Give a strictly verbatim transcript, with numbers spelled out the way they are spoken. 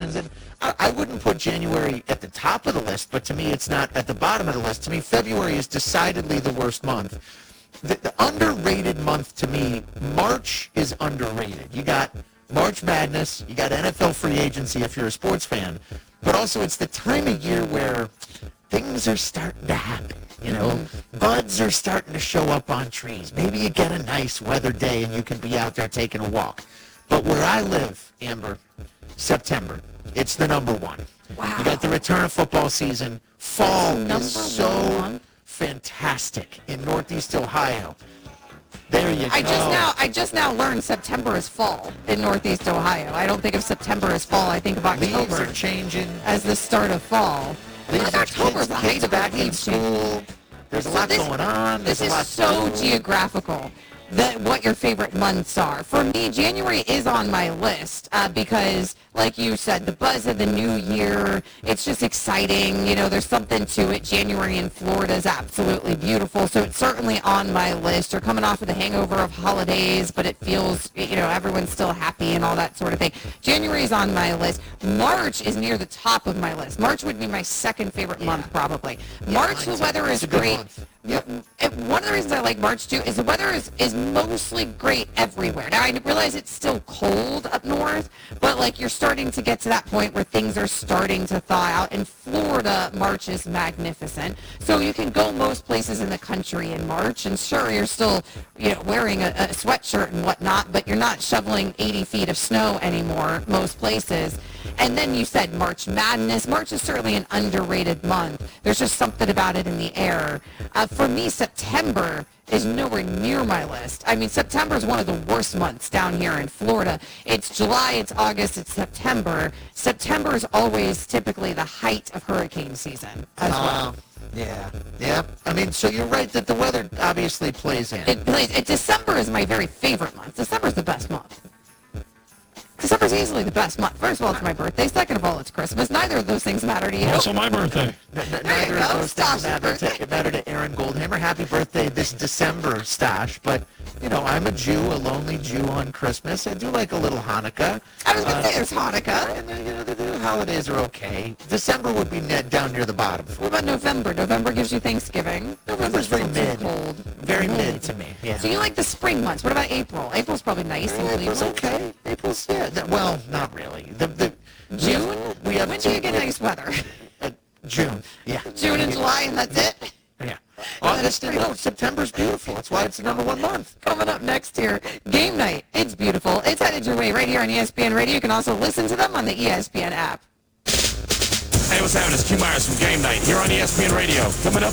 fans. And I, I wouldn't put January at the top of the list, but to me it's not at the bottom of the list. To me, February is decidedly the worst month. The, the underrated month to me, March is underrated. You got March Madness, you got N F L free agency if you're a sports fan, but also it's the time of year where things are starting to happen. You know, buds are starting to show up on trees. Maybe you get a nice weather day and you can be out there taking a walk. But where I live, Amber, September, it's the number one. Wow. You got the return of football season. Fall Number is so one. fantastic in Northeast Ohio. There you go. I just now I just now learned September is fall in Northeast Ohio. I don't think of September as fall. I think of Leaves October are changing. as the start of fall. Leaves are October's kids, the high kids school back in leaves change. school. There's a So lot this- going on. There's This a lot is so to do. geographical that what your favorite months are. For me, January is on my list uh, because, like you said, the buzz of the new year, it's just exciting. You know, there's something to it. January in Florida is absolutely beautiful, so it's certainly on my list. You're coming off of the hangover of holidays, but it feels, you know, everyone's still happy and all that sort of thing. January is on my list. March is near the top of my list. March would be my second favorite month, probably. March, the mine's- weather it's is a good great. month. Yep. And one of the reasons I like March too is the weather is, is mostly great everywhere. Now I realize it's still cold up north, but like you're starting to get to that point where things are starting to thaw out. In Florida, March is magnificent. So you can go most places in the country in March, and sure, you're still, you know, wearing a, a sweatshirt and whatnot, but you're not shoveling eighty feet of snow anymore most places. And then you said March Madness. March is certainly an underrated month. There's just something about it in the air. Uh, for me, September is nowhere near my list. I mean, September is one of the worst months down here in Florida. It's July, it's August, it's September. September is always typically the height of hurricane season as well. Uh, yeah, yeah. I mean, so you're right that the weather obviously plays in. It plays. It, December is my very favorite month. December is the best month. December's easily the best month. First of all, it's my birthday. Second of all, it's Christmas. Neither of those things matter to you. Also my birthday. N- n- There Neither you of go. those Stop things it. matter to, matter to Aaron Goldhammer. Happy birthday this December, Stash. But, you know, I'm a Jew, a lonely Jew on Christmas. I do like a little Hanukkah. I was going to Uh, say there's Hanukkah. And, uh, you know, the, the holidays are okay. December would be net down near the bottom. What about November? November gives you Thanksgiving. November's very It's still too mid. cold. Very mid to me. Yeah. So you like the spring months. What about April? April's probably nice in April's Cleveland. okay. April's, yeah. th- Well, not really. The, the, June? We have When do you two- get nice weather? uh, June. Yeah. June and July, and that's it? Yeah. August and no, September's beautiful. That's why it's the number one month. Coming up next here, Game Night. It's beautiful. It's headed your way right here on E S P N Radio. You can also listen to them on the E S P N app. Hey, what's happening? It's Q Myers from Game Night here on E S P N Radio. Coming up